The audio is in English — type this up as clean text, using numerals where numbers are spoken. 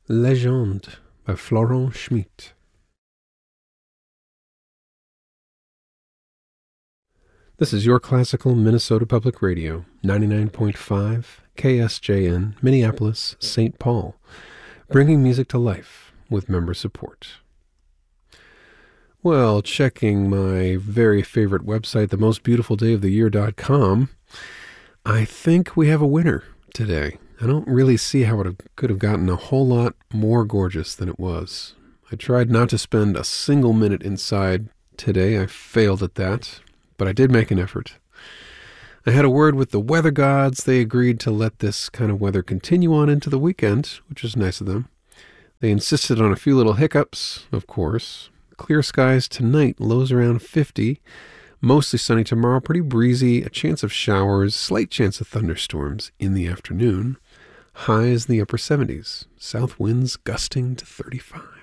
Legende by Florent Schmitt. This is your classical Minnesota Public Radio, 99.5 KSJN, Minneapolis, St. Paul, bringing music to life with member support. Well, checking my very favorite website, themostbeautifulDayoftheyear.com, I think we have a winner today. I don't really see how it could have gotten a whole lot more gorgeous than it was. I tried not to spend a single minute inside today. I failed at that, but I did make an effort. I had a word with the weather gods. They agreed to let this kind of weather continue on into the weekend, which is nice of them. They insisted on a few little hiccups, of course. Clear skies tonight, lows around 50. Mostly sunny tomorrow, pretty breezy, a chance of showers, slight chance of thunderstorms in the afternoon. Highs in the upper 70s, south winds gusting to 35.